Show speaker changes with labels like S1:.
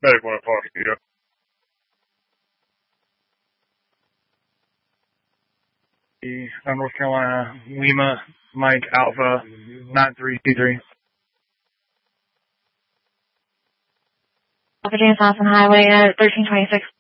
S1: Medic 1 o'clock, yeah. North Carolina, Lima, Mike, Alpha, 9323.
S2: Alpha James Austin Highway at 1326.